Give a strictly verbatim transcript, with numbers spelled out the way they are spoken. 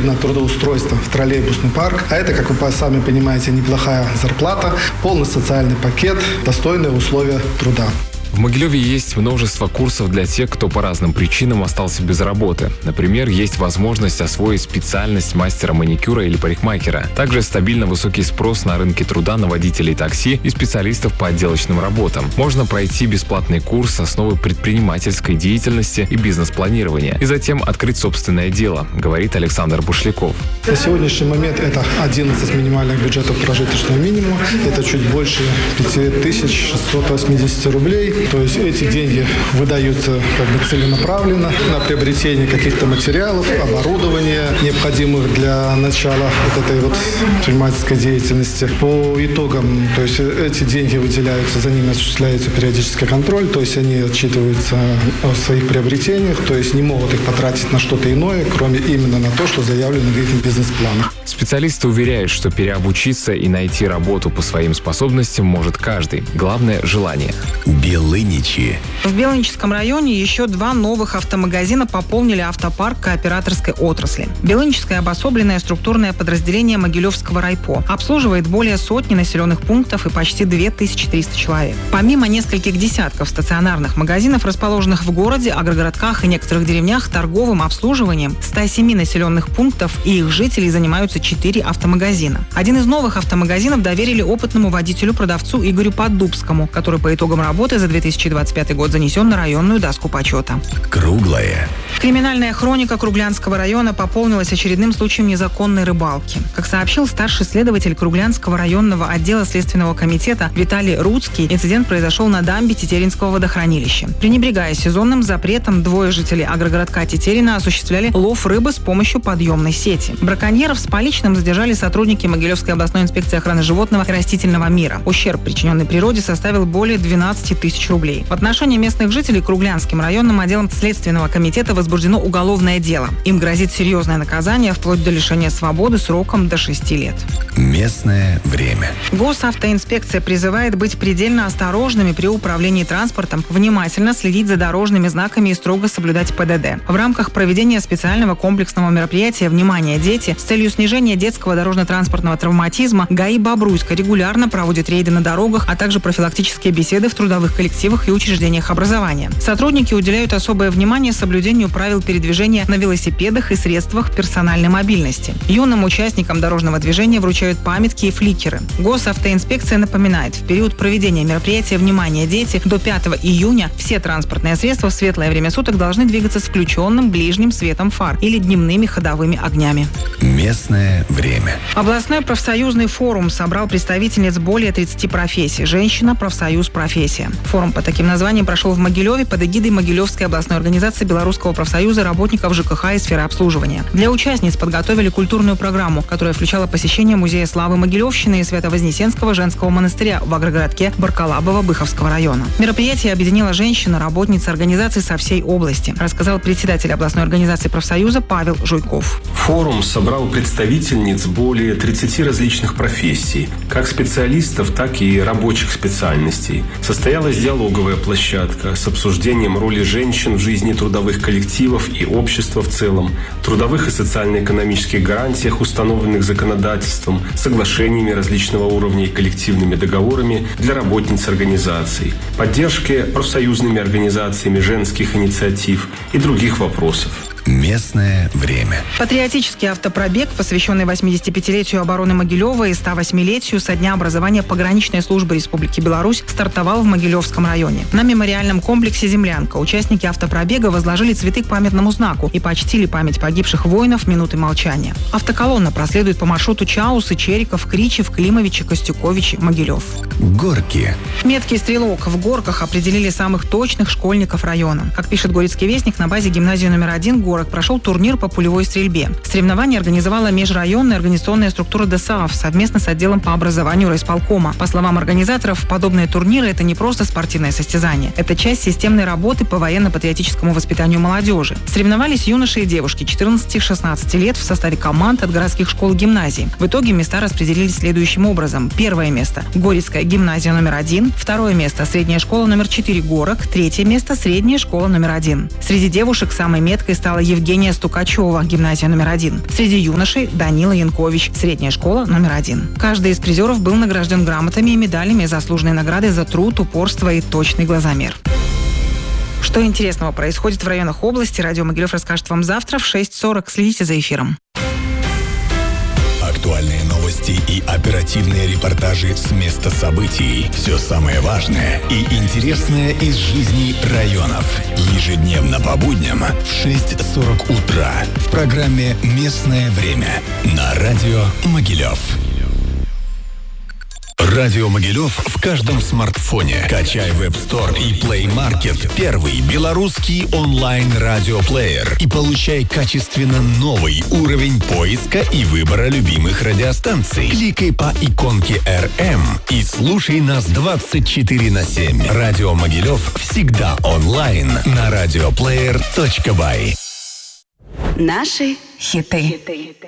на трудоустройство в троллейбусный парк. А это, как вы сами понимаете, неплохая зарплата, полный социальный пакет, достойные условия труда. В Могилеве есть множество курсов для тех, кто по разным причинам остался без работы. Например, есть возможность освоить специальность мастера маникюра или парикмахера. Также стабильно высокий спрос на рынке труда на водителей такси и специалистов по отделочным работам. Можно пройти бесплатный курс «Основы предпринимательской деятельности и бизнес-планирования» и затем открыть собственное дело, говорит Александр Бушляков. На сегодняшний момент это одиннадцать минимальных бюджетов прожиточного минимума. Это чуть больше пять тысяч шестьсот восемьдесят рублей. То есть эти деньги выдаются как бы целенаправленно на приобретение каких-то материалов, оборудования, необходимых для начала вот этой вот предпринимательской деятельности. По итогам, то есть эти деньги выделяются, за ними осуществляется периодический контроль, то есть они отчитываются о своих приобретениях, то есть не могут их потратить на что-то иное, кроме именно на то, что заявлено в их бизнес-планах. Специалисты уверяют, что переобучиться и найти работу по своим способностям может каждый. Главное – желание. Белыничи. В Белыническом районе еще два новых автомагазина пополнили автопарк кооператорской отрасли. Белыническое обособленное структурное подразделение Могилевского райпо обслуживает более сотни населенных пунктов и почти две тысячи триста человек. Помимо нескольких десятков стационарных магазинов, расположенных в городе, агрогородках и некоторых деревнях, торговым обслуживанием ста семи населенных пунктов и их жителей занимаются четыре автомагазина. Один из новых автомагазинов доверили опытному водителю-продавцу Игорю Поддубскому, который по итогам работы за две тысячи двадцать пятый год занесен на районную доску почета. Круглое. Криминальная хроника Круглянского района пополнилась очередным случаем незаконной рыбалки. Как сообщил старший следователь Круглянского районного отдела Следственного комитета Виталий Руцкий, инцидент произошел на дамбе Тетеринского водохранилища. Пренебрегая сезонным запретом, двое жителей агрогородка Тетерина осуществляли лов рыбы с помощью подъемной сети. Браконьеров с поличным задержали сотрудники Могилевской областной инспекции охраны животного и растительного мира. Ущерб, причиненный природе, составил более двенадцати тысяч рублей. В отношении местных жителей Круглянским районным отделом Следственного комитета возбуждено уголовное дело. Им грозит серьезное наказание вплоть до лишения свободы сроком до шести лет. Местное время. Госавтоинспекция призывает быть предельно осторожными при управлении транспортом, внимательно следить за дорожными знаками и строго соблюдать ПДД. В рамках проведения специального комплексного мероприятия «Внимание, дети» с целью снижения детского дорожно-транспортного травматизма ГАИ Бобруйска регулярно проводит рейды на дорогах, а также профилактические беседы в трудовых коллективах и учреждениях образования. Сотрудники уделяют особое внимание соблюдению правил передвижения на велосипедах и средствах персональной мобильности. Юным участникам дорожного движения вручают памятки и фликеры. Госавтоинспекция напоминает, в период проведения мероприятия «Внимание, дети» до пятого июня все транспортные средства в светлое время суток должны двигаться с включенным ближним светом фар или дневными ходовыми огнями. Местное время. Областной профсоюзный форум собрал представительниц более тридцати профессий. Женщина, профсоюз, профессия. Форум по таким названиям прошел в Могилеве под эгидой Могилевской областной организации Белорусского профсоюза работников ЖКХ и сферы обслуживания. Для участниц подготовили культурную программу, которая включала посещение Музея славы Могилевщины и Свято-Вознесенского женского монастыря в агрогородке Баркалабово-Быховского района. Мероприятие объединило женщин и работниц организаций со всей области, рассказал председатель областной организации профсоюза Павел Жуйков. Форум собрал представительниц более тридцати различных профессий, как специалистов, так и рабочих специальностей. Состоялась диалоговая площадка с обсуждением роли женщин в жизни трудовых коллективов и общества в целом, трудовых и социально-экономических гарантиях, установленных законодательством, соглашениями различного уровня и коллективными договорами для работниц организаций, поддержке профсоюзными организациями женских инициатив и других вопросов. Местное время. Патриотический автопробег, посвященный восьмидесятипятилетию обороны Могилева и ста восьмилетию со дня образования пограничной службы Республики Беларусь, стартовал в Могилевском районе. На мемориальном комплексе «Землянка» участники автопробега возложили цветы к памятному знаку и почтили память погибших воинов минутой молчания. Автоколонна проследует по маршруту Чаусы, Чериков, Кричев, Климовичи, Костюковичи, Могилев. Горки. Меткий стрелок. В горках определили самых точных школьников района. Как пишет Горецкий вестник, на базе гимназии номер один горок прошел турнир по пулевой стрельбе. Соревнования организовала межрайонная организационная структура ДОСААФ совместно с отделом по образованию райисполкома. По словам организаторов, подобные турниры – это не просто спортивное состязание. Это часть системной работы по военно-патриотическому воспитанию молодежи. Соревновались юноши и девушки четырнадцати-шестнадцати лет в составе команд от городских школ и гимназий. В итоге места распределились следующим образом. Первое место – Горецкая гимназия номер один. Второе место – средняя школа номер четыре Горок. Третье место – средняя школа номер один. Среди девушек самой меткой стала стала Евгения Стукачева, гимназия номер один. Среди юношей Данила Янкович, средняя школа номер один. Каждый из призеров был награжден грамотами и медалями, заслуженной наградой за труд, упорство и точный глазомер. Что интересного происходит в районах области, Радио Могилев расскажет вам завтра в шесть сорок. Следите за эфиром. Актуальные новости и оперативные репортажи с места событий. Все самое важное и интересное из жизни районов. Ежедневно по будням в шесть сорок утра в программе «Местное время» на Радио Могилев. Радио Могилев в каждом смартфоне. Качай в App Store и Play Market первый белорусский онлайн-радиоплеер и получай качественно новый уровень поиска и выбора любимых радиостанций. Кликай по иконке эр эм и слушай нас двадцать четыре на семь. Радио Могилев всегда онлайн на радиоплеер точка бай. Наши хиты.